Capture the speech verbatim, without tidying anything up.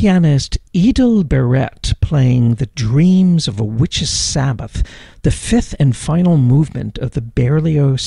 pianist Edel Barrett playing The Dreams of a Witch's Sabbath, the fifth and final movement of the Berlioz